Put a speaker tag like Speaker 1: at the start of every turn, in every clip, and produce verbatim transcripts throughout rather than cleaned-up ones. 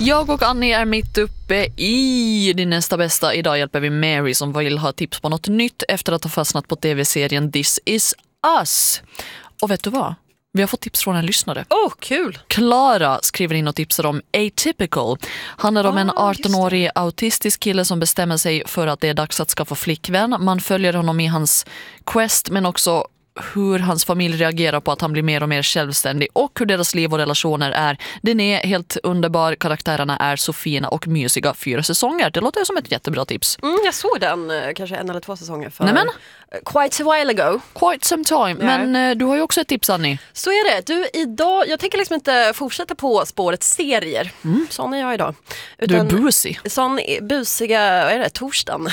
Speaker 1: Jag och Annie är mitt uppe i din nästa bästa. Idag hjälper vi Mary som vill ha tips på något nytt efter att ha fastnat på tv-serien This Is Us. Och vet du vad? Vi har fått tips från en lyssnare.
Speaker 2: Åh, oh, kul!
Speaker 1: Clara skriver in och tipsar om Atypical. Handlar om ah, en arton-årig autistisk kille som bestämmer sig för att det är dags att skaffa flickvän. Man följer honom i hans quest, men också hur hans familj reagerar på att han blir mer och mer självständig och hur deras liv och relationer är. Den är helt underbar. Karaktärerna är så fina och mysiga. Fyra säsonger. Det låter som ett jättebra tips.
Speaker 2: Mm, jag såg den kanske en eller två säsonger för
Speaker 1: Nämen.
Speaker 2: quite a while ago.
Speaker 1: Quite some time. Yeah. Men uh, du har ju också ett tips, Annie.
Speaker 2: Så är det. Du, idag, jag tänker liksom inte fortsätta på spåret serier. Mm. Sån är jag idag.
Speaker 1: Utan du är busig.
Speaker 2: Sån busiga, vad är det? Torsdagen.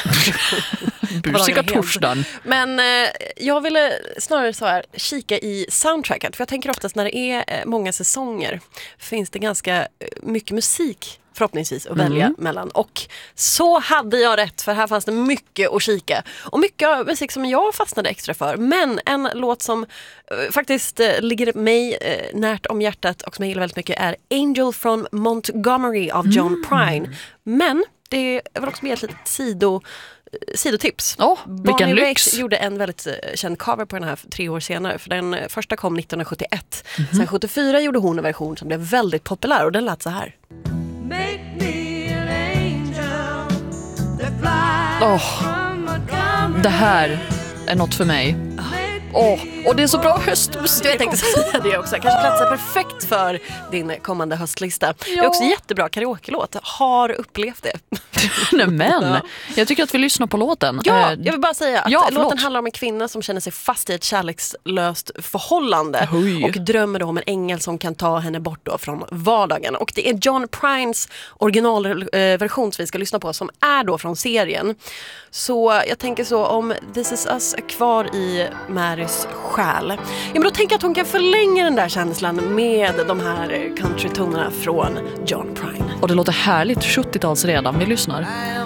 Speaker 1: Busiga torsdagen.
Speaker 2: Men eh, jag ville snarare så här kika i soundtracket. För jag tänker oftast när det är eh, många säsonger finns det ganska eh, mycket musik förhoppningsvis att välja mm. mellan. Och så hade jag rätt, för här fanns det mycket att kika. Och mycket av musik som jag fastnade extra för. Men en låt som eh, faktiskt eh, ligger mig eh, närt om hjärtat och som jag gillar väldigt mycket är Angel from Montgomery av John mm. Prine. Men det är väl också med ett litet sido sidotips.
Speaker 1: Oh, vilken
Speaker 2: Bonnie
Speaker 1: lyx.
Speaker 2: Raitt gjorde en väldigt uh, känd cover på den här tre år senare, för den uh, första kom nittonhundrasjuttioett. Mm-hmm. Sen sjuttiofyra gjorde hon en version som blev väldigt populär och den lät så här.
Speaker 3: Make me an angel that flies
Speaker 1: oh,
Speaker 3: from Montgomery.
Speaker 1: det här är något för mig. Oh, och det är så bra höstmusik.
Speaker 2: Jag tänkte säga det också. Kanske platsar perfekt för din kommande höstlista. Ja. Det är också jättebra karaoke-låt. Har upplevt det.
Speaker 1: Nej, men ja. Jag tycker att vi lyssnar på låten.
Speaker 2: Ja, jag vill bara säga att
Speaker 1: ja,
Speaker 2: låten handlar om en kvinna som känner sig fast i ett kärlekslöst förhållande.
Speaker 1: Oj.
Speaker 2: Och drömmer då om en ängel som kan ta henne bort då från vardagen. Och det är John Prines originalversion som vi ska lyssna på, som är då från serien. Så jag tänker så, om This Is Us är kvar i Marys själ, ja, men då tänker jag att hon kan förlänga den där känslan med de här countrytonerna från John Prine.
Speaker 1: Och det låter härligt, sjuttio-tals redan. Vi lyssnar.